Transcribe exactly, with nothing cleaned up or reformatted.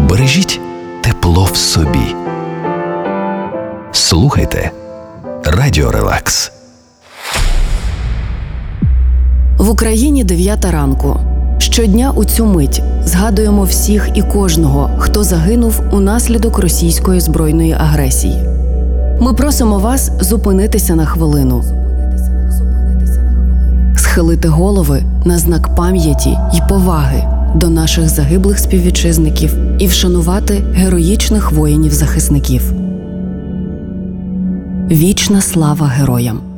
Бережіть тепло в собі. Слухайте Радіо Релакс. В Україні дев'ята ранку. Щодня у цю мить згадуємо всіх і кожного, хто загинув унаслідок російської збройної агресії. Ми просимо вас зупинитися на хвилину, схилити голови на знак пам'яті й поваги до наших загиблих співвітчизників і вшанувати героїчних воїнів-захисників. Вічна слава героям!